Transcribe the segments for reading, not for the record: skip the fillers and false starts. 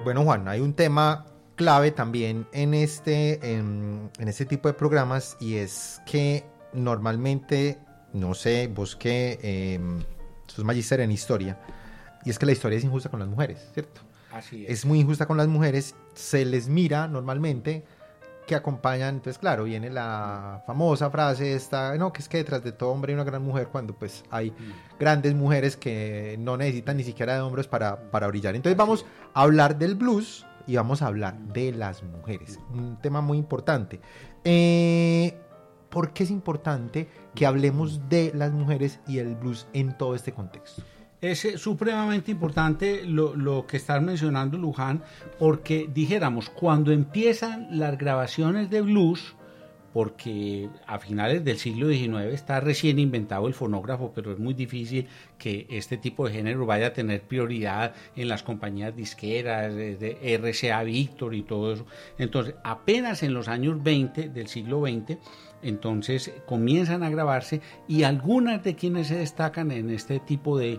Bueno, Juan, hay un tema clave también en este tipo de programas, y es que normalmente, no sé, vos que sos magíster en historia, y es que la historia es injusta con las mujeres, ¿cierto? Así Es muy injusta con las mujeres, se les mira normalmente que acompañan, entonces claro, viene la famosa frase esta, no, que es que detrás de todo hombre hay una gran mujer, cuando pues hay grandes mujeres que no necesitan ni siquiera de hombres para brillar. Entonces vamos a hablar del blues y vamos a hablar de las mujeres, un tema muy importante. ¿Por qué es importante que hablemos de las mujeres y el blues en todo este contexto? Es supremamente importante lo que estás mencionando, Luján, porque dijéramos, cuando empiezan las grabaciones de blues, porque a finales del siglo XIX está recién inventado el fonógrafo, pero es muy difícil que este tipo de género vaya a tener prioridad en las compañías disqueras, de RCA Victor y todo eso. Entonces, apenas en los años 20 del siglo XX, entonces comienzan a grabarse, y algunas de quienes se destacan en este tipo de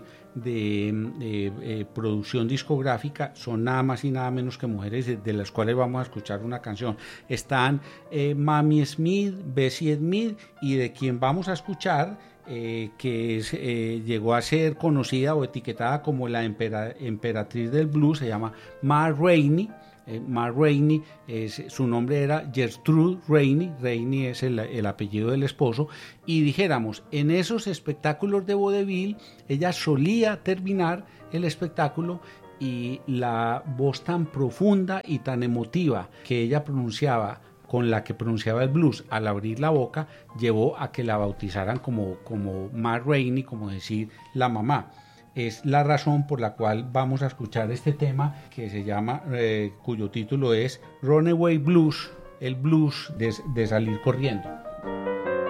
producción discográfica son nada más y nada menos que mujeres, de las cuales vamos a escuchar una canción. Están Mamie Smith, Bessie Smith, y de quien vamos a escuchar, que llegó a ser conocida o etiquetada como la emperatriz del blues, se llama Ma Rainey. Ma Rainey, su nombre era Gertrude Rainey. Rainey es el apellido del esposo, y dijéramos, en esos espectáculos de vodevil ella solía terminar el espectáculo, y la voz tan profunda y tan emotiva que ella pronunciaba, con la que pronunciaba el blues al abrir la boca, llevó a que la bautizaran como Ma Rainey, como decir la mamá. Es la razón por la cual vamos a escuchar este tema, que se llama, cuyo título es Runaway Blues, el blues de salir corriendo.